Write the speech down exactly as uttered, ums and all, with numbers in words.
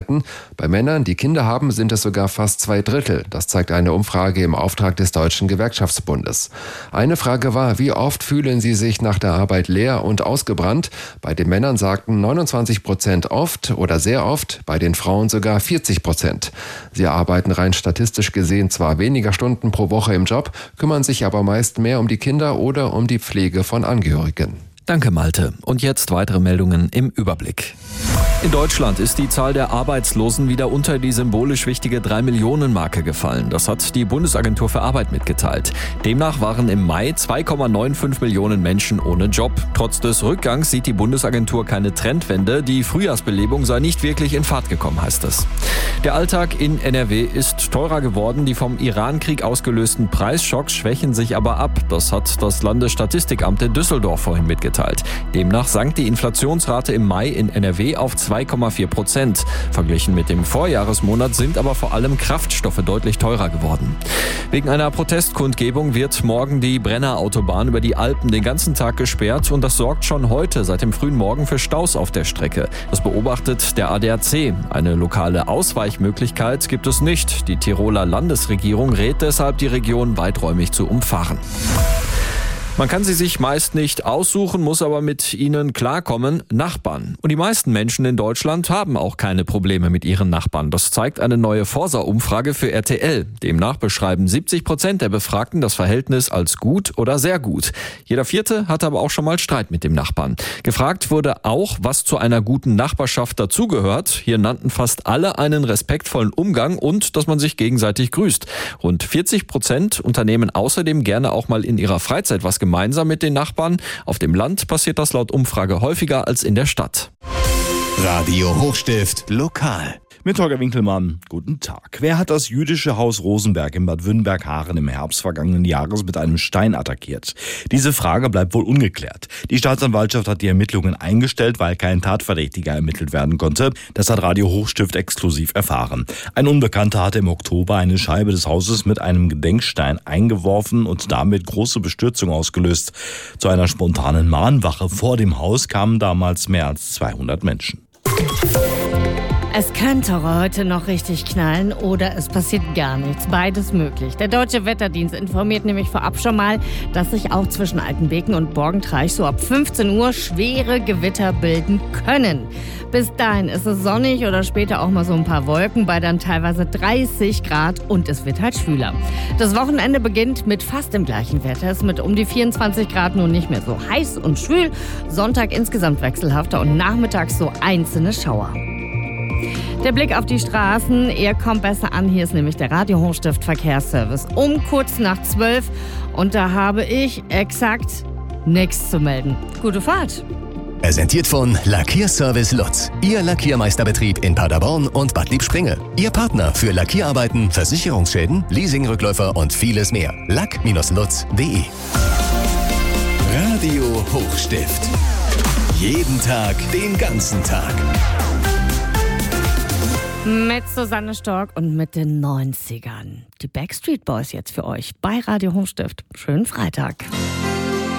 arbeiten. Bei Männern, die Kinder haben, sind es sogar fast zwei Drittel. Das zeigt eine Umfrage im Auftrag des Deutschen Gewerkschaftsbundes. Eine Frage war, wie oft fühlen sie sich nach der Arbeit leer und ausgebrannt? Bei den Männern sagten neunundzwanzig Prozent oft oder sehr oft, bei den Frauen sogar vierzig Prozent. Sie arbeiten rein statistisch gesehen zwar weniger Stunden pro Woche im Job, kümmern sich aber meist mehr um die Kinder oder um die Pflege von Angehörigen. Danke, Malte. Und jetzt weitere Meldungen im Überblick. In Deutschland ist die Zahl der Arbeitslosen wieder unter die symbolisch wichtige drei Millionen Marke gefallen. Das hat die Bundesagentur für Arbeit mitgeteilt. Demnach waren im Mai zwei Komma fünfundneunzig Millionen Menschen ohne Job. Trotz des Rückgangs sieht die Bundesagentur keine Trendwende. Die Frühjahrsbelebung sei nicht wirklich in Fahrt gekommen, heißt es. Der Alltag in N R W ist teurer geworden. Die vom Irankrieg ausgelösten Preisschocks schwächen sich aber ab. Das hat das Landesstatistikamt in Düsseldorf vorhin mitgeteilt. Demnach sank die Inflationsrate im Mai in N R W auf zwei Komma vier Prozent. Verglichen mit dem Vorjahresmonat sind aber vor allem Kraftstoffe deutlich teurer geworden. Wegen einer Protestkundgebung wird morgen die Brennerautobahn über die Alpen den ganzen Tag gesperrt und das sorgt schon heute seit dem frühen Morgen für Staus auf der Strecke. Das beobachtet der A D A C. Eine lokale Ausweichmöglichkeit gibt es nicht. Die Tiroler Landesregierung rät deshalb, die Region weiträumig zu umfahren. Man kann sie sich meist nicht aussuchen, muss aber mit ihnen klarkommen. Nachbarn. Und die meisten Menschen in Deutschland haben auch keine Probleme mit ihren Nachbarn. Das zeigt eine neue Forsa-Umfrage für R T L. Demnach beschreiben siebzig Prozent der Befragten das Verhältnis als gut oder sehr gut. Jeder Vierte hatte aber auch schon mal Streit mit dem Nachbarn. Gefragt wurde auch, was zu einer guten Nachbarschaft dazugehört. Hier nannten fast alle einen respektvollen Umgang und dass man sich gegenseitig grüßt. Rund vierzig Prozent unternehmen außerdem gerne auch mal in ihrer Freizeit was gemeinsam mit den Nachbarn. Auf dem Land passiert das laut Umfrage häufiger als in der Stadt. Radio Hochstift lokal. Mit Holger Winkelmann, guten Tag. Wer hat das jüdische Haus Rosenberg in Bad Wünnberg-Haaren im Herbst vergangenen Jahres mit einem Stein attackiert? Diese Frage bleibt wohl ungeklärt. Die Staatsanwaltschaft hat die Ermittlungen eingestellt, weil kein Tatverdächtiger ermittelt werden konnte. Das hat Radio Hochstift exklusiv erfahren. Ein Unbekannter hatte im Oktober eine Scheibe des Hauses mit einem Gedenkstein eingeworfen und damit große Bestürzung ausgelöst. Zu einer spontanen Mahnwache vor dem Haus kamen damals mehr als zweihundert Menschen. Es könnte heute noch richtig knallen oder es passiert gar nichts. Beides möglich. Der Deutsche Wetterdienst informiert nämlich vorab schon mal, dass sich auch zwischen Altenbeken und Borgentreich so ab fünfzehn Uhr schwere Gewitter bilden können. Bis dahin ist es sonnig oder später auch mal so ein paar Wolken bei dann teilweise dreißig Grad und es wird halt schwüler. Das Wochenende beginnt mit fast dem gleichen Wetter. Es ist mit um die vierundzwanzig Grad nun nicht mehr so heiß und schwül. Sonntag insgesamt wechselhafter und nachmittags so einzelne Schauer. Der Blick auf die Straßen, er kommt besser an. Hier ist nämlich der Radio Hochstift Verkehrsservice um kurz nach zwölf. Und da habe ich exakt nichts zu melden. Gute Fahrt. Präsentiert von Lackierservice Lutz. Ihr Lackiermeisterbetrieb in Paderborn und Bad Liebspringe. Ihr Partner für Lackierarbeiten, Versicherungsschäden, Leasingrückläufer und vieles mehr. lack Bindestrich lutz punkt de. Radio Hochstift. Jeden Tag, den ganzen Tag. Mit Susanne Stork und mit den neunzigern. Die Backstreet Boys jetzt für euch bei Radio Hochstift. Schönen Freitag.